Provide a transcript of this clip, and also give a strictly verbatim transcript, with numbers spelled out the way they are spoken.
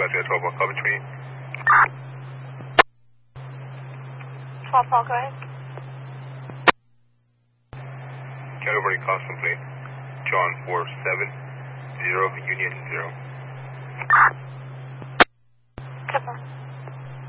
about to twelve one, call between. twelve one, go ahead. Category cost complete. John four seven zero Union zero. Confirm.